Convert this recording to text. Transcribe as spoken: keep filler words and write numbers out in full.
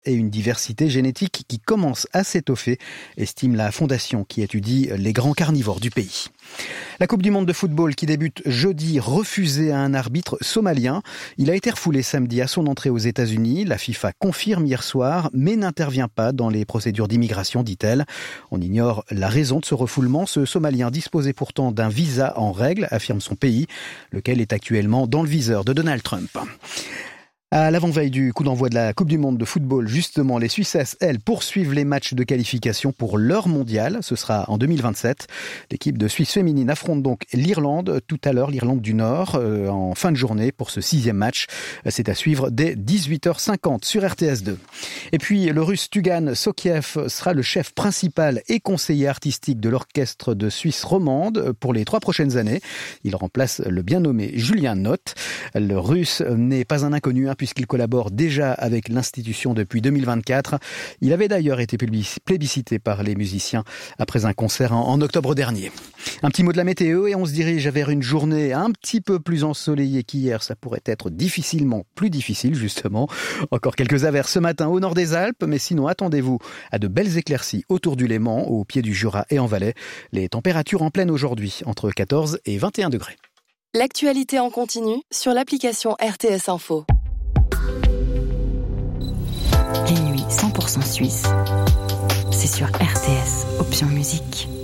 et une diversité génétique qui commence à s'étoffer, estime la fondation qui étudie les grands carnivores du pays. La Coupe du monde de football qui débute jeudi, refusée à un arbitre somalien. Il a été refoulé samedi à son entrée aux États-Unis. La FIFA confirme hier soir, mais n'intervient pas dans les procédures d'immigration, dit-elle. On ignore la raison de ce refoulement. Ce Somalien disposait pourtant d'un visa en règle, affirme son pays, lequel est actuellement dans le viseur de Donald Trump. À l'avant-veille du coup d'envoi de la Coupe du monde de football, justement, les Suissesses, elles, poursuivent les matchs de qualification pour leur mondial. Ce sera en deux mille vingt-sept. L'équipe de Suisse féminine affronte donc l'Irlande, tout à l'heure, l'Irlande du Nord, euh, en fin de journée pour ce sixième match. C'est à suivre dès dix-huit heures cinquante sur R T S deux. Et puis, le Russe Tugan Sokiev sera le chef principal et conseiller artistique de l'orchestre de Suisse romande pour les trois prochaines années. Il remplace le bien nommé Julien Notte. Le Russe n'est pas un inconnu, hein, puisqu'il collabore déjà avec l'institution depuis deux mille vingt-quatre. Il avait d'ailleurs été plébiscité par les musiciens après un concert en, en octobre dernier. Un petit mot de la météo et on se dirige vers une journée un petit peu plus ensoleillée qu'hier. Ça pourrait être difficilement plus difficile, justement. Encore quelques averses ce matin au nord des Alpes, mais sinon attendez-vous à de belles éclaircies autour du Léman, au pied du Jura et en Valais. Les températures en pleine aujourd'hui, entre quatorze et vingt et un degrés. L'actualité en continu sur l'application R T S Info. Les nuits cent pour cent suisses, c'est sur R T S, option musique.